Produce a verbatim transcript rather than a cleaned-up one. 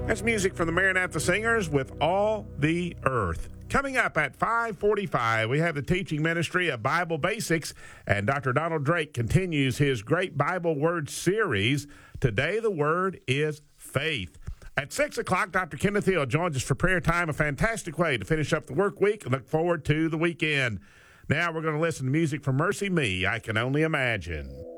That's music from the Maranatha Singers with All the Earth. Coming up at five forty-five, we have the teaching ministry of Bible Basics, and Doctor Donald Drake continues his great Bible Word series. Today, the word is faith. At six o'clock, Doctor Kenneth Hill joins us for prayer time, a fantastic way to finish up the work week and look forward to the weekend. Now we're going to listen to music from Mercy Me, I Can Only Imagine.